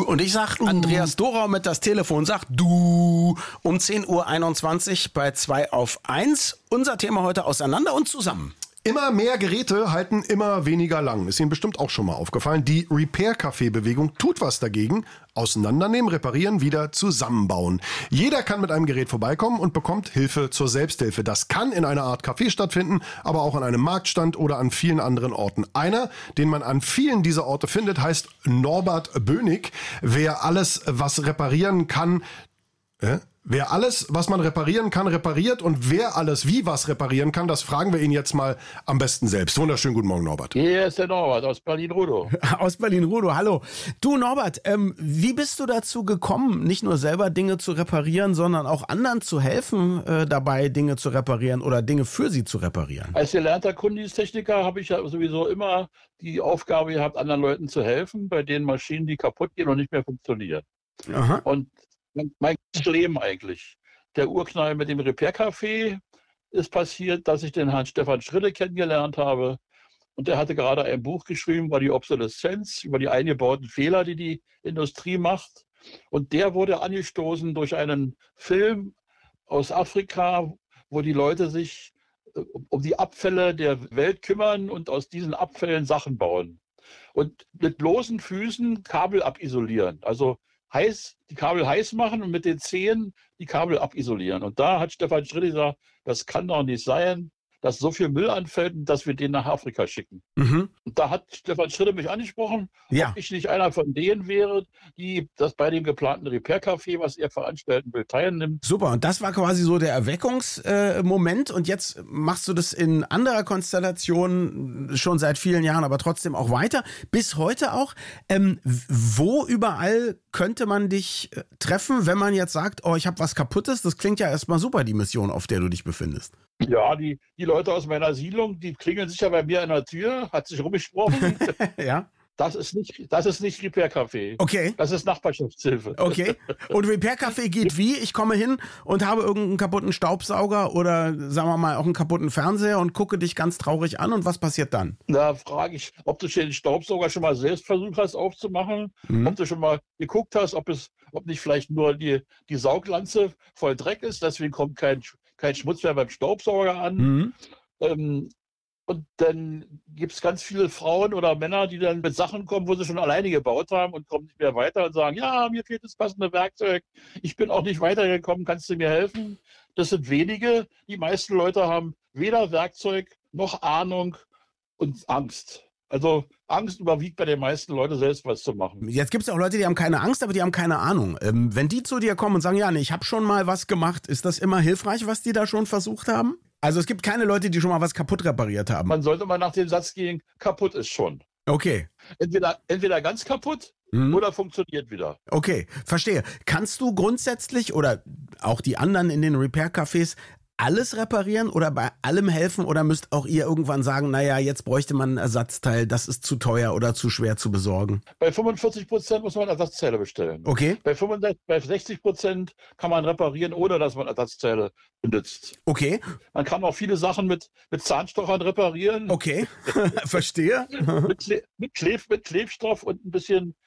Und ich sag, Andreas Dorau mit das Telefon sagt du um 10:21 Uhr bei 2 auf 1. Unser Thema heute: auseinander und zusammen. Immer mehr Geräte halten immer weniger lang. Ist Ihnen bestimmt auch schon mal aufgefallen. Die Repair-Café-Bewegung tut was dagegen. Auseinandernehmen, reparieren, wieder zusammenbauen. Jeder kann mit einem Gerät vorbeikommen und bekommt Hilfe zur Selbsthilfe. Das kann in einer Art Café stattfinden, aber auch an einem Marktstand oder an vielen anderen Orten. Einer, den man an vielen dieser Orte findet, heißt Norbert Bönig. Wer alles, was reparieren kann... Wer alles, was man reparieren kann, repariert, und wer alles wie was reparieren kann, das fragen wir ihn jetzt mal am besten selbst. Wunderschönen guten Morgen, Norbert. Hier ist der Norbert aus Berlin-Rudow. Aus Berlin-Rudow, hallo. Du Norbert, wie bist du dazu gekommen, nicht nur selber Dinge zu reparieren, sondern auch anderen zu helfen, dabei Dinge zu reparieren oder Dinge für sie zu reparieren? Als gelernter Kundentechniker habe ich ja sowieso immer die Aufgabe gehabt, anderen Leuten zu helfen, bei den Maschinen, die kaputt gehen und nicht mehr funktionieren. Aha. Und mein ganzes Leben eigentlich. Der Urknall mit dem Repair-Café ist passiert, dass ich den Herrn Stefan Schrille kennengelernt habe. Und der hatte gerade ein Buch geschrieben über die Obsoleszenz, über die eingebauten Fehler, die die Industrie macht. Und der wurde angestoßen durch einen Film aus Afrika, wo die Leute sich um die Abfälle der Welt kümmern und aus diesen Abfällen Sachen bauen. Und mit bloßen Füßen Kabel abisolieren. Also die Kabel heiß machen und mit den Zehen die Kabel abisolieren. Und da hat Stefan Schrille gesagt, das kann doch nicht sein, dass so viel Müll anfällt, dass wir den nach Afrika schicken. Mhm. Und da hat Stefan Schrille mich angesprochen, ob ich nicht einer von denen wäre, die das bei dem geplanten Repair-Café, was er veranstalten will, teilnimmt. Super, und das war quasi so der Erweckungsmoment, und jetzt machst du das in anderer Konstellation schon seit vielen Jahren, aber trotzdem auch weiter, bis heute auch. Wo überall könnte man dich treffen, wenn man jetzt sagt, oh, ich habe was Kaputtes? Das klingt ja erstmal super, die Mission, auf der du dich befindest. Ja, die Leute aus meiner Siedlung, die klingeln sicher bei mir an der Tür, hat sich rumgesprochen. Ja. Das ist nicht Repair-Café. Okay. Das ist Nachbarschaftshilfe. Okay. Und Repair-Café geht wie? Ich komme hin und habe irgendeinen kaputten Staubsauger oder, sagen wir mal, auch einen kaputten Fernseher und gucke dich ganz traurig an, und was passiert dann? Da frage ich, ob du den Staubsauger schon mal selbst versucht hast aufzumachen, ob du schon mal geguckt hast, ob nicht vielleicht nur die Sauglanze voll Dreck ist, deswegen kommt kein Schmutz mehr beim Staubsauger an. Und dann gibt es ganz viele Frauen oder Männer, die dann mit Sachen kommen, wo sie schon alleine gebaut haben und kommen nicht mehr weiter und sagen, ja, mir fehlt das passende Werkzeug, ich bin auch nicht weitergekommen, kannst du mir helfen? Das sind wenige. Die meisten Leute haben weder Werkzeug noch Ahnung und Angst. Also Angst überwiegt bei den meisten Leuten, selbst was zu machen. Jetzt gibt es auch Leute, die haben keine Angst, aber die haben keine Ahnung. Wenn die zu dir kommen und sagen, ja, nee, ich habe schon mal was gemacht, ist das immer hilfreich, was die da schon versucht haben? Also es gibt keine Leute, die schon mal was kaputt repariert haben. Man sollte mal nach dem Satz gehen, kaputt ist schon. Okay. Entweder ganz kaputt oder funktioniert wieder. Okay, verstehe. Kannst du grundsätzlich oder auch die anderen in den Repair-Cafés alles reparieren oder bei allem helfen, oder müsst auch ihr irgendwann sagen, naja, jetzt bräuchte man ein Ersatzteil, das ist zu teuer oder zu schwer zu besorgen? Bei 45% muss man Ersatzteile bestellen. Okay. Bei 60% kann man reparieren, ohne dass man Ersatzteile benutzt. Okay. Man kann auch viele Sachen mit Zahnstochern reparieren. Okay, verstehe. mit Klebstoff und ein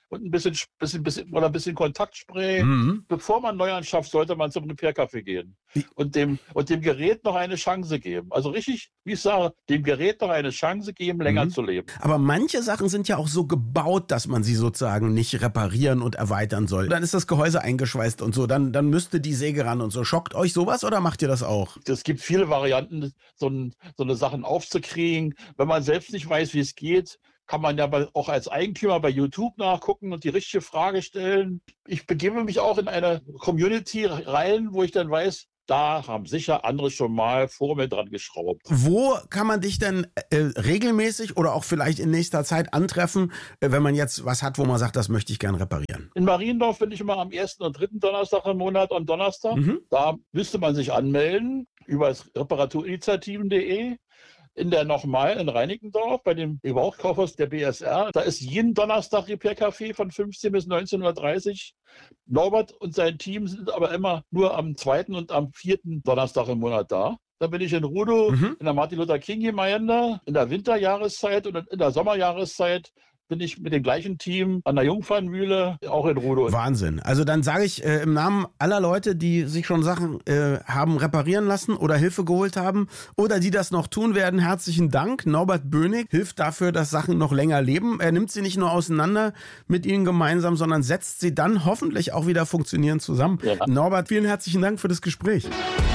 bisschen Kontaktspray. Bevor man neu anschafft, sollte man zum Repair-Café gehen und dem Gerät noch eine Chance geben. Also richtig, wie ich sage, dem Gerät noch eine Chance geben, länger zu leben. Aber manche Sachen sind ja auch so gebaut, dass man sie sozusagen nicht reparieren und erweitern soll. Dann ist das Gehäuse eingeschweißt und so, dann müsste die Säge ran und so. Schockt euch sowas oder macht ihr das auch? Es gibt viele Varianten, so eine Sachen aufzukriegen. Wenn man selbst nicht weiß, wie es geht, kann man ja auch als Eigentümer bei YouTube nachgucken und die richtige Frage stellen. Ich begebe mich auch in eine Community rein, wo ich dann weiß, da haben sicher andere schon mal vor mir dran geschraubt. Wo kann man dich denn regelmäßig oder auch vielleicht in nächster Zeit antreffen, wenn man jetzt was hat, wo man sagt, das möchte ich gern reparieren? In Mariendorf bin ich immer am 1. und 3. Donnerstag im Monat und Donnerstag. Da müsste man sich anmelden über reparaturinitiativen.de. In Reinickendorf bei dem Gebrauchtkaufhaus der BSR. Da ist jeden Donnerstag Repair-Café von 15 bis 19:30 Uhr. Norbert und sein Team sind aber immer nur am 2. und am 4. Donnerstag im Monat da. Dann bin ich in Rudow, in der Martin-Luther-King-Gemeinde, in der Winterjahreszeit und in der Sommerjahreszeit bin ich mit dem gleichen Team an der Jungfernmühle auch in Rudolph. Wahnsinn. Also dann sage ich im Namen aller Leute, die sich schon Sachen haben reparieren lassen oder Hilfe geholt haben oder die das noch tun werden, herzlichen Dank. Norbert Bönig hilft dafür, dass Sachen noch länger leben. Er nimmt sie nicht nur auseinander mit Ihnen gemeinsam, sondern setzt sie dann hoffentlich auch wieder funktionierend zusammen. Ja. Norbert, vielen herzlichen Dank für das Gespräch.